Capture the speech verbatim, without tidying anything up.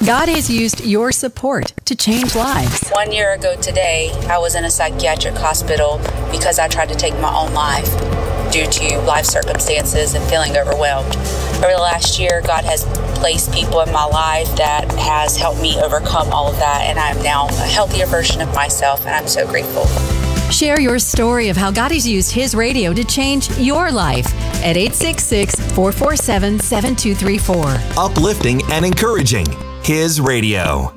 God has used your support to change lives. One year ago today, I was in a psychiatric hospital because I tried to take my own life due to life circumstances and feeling overwhelmed. Over the last year, God has placed people in my life that has helped me overcome all of that, and I am now a healthier version of myself, and I'm so grateful. Share your story of how God has used His radio to change your life at eight six six, four four seven, seven two three four. Uplifting and encouraging His radio.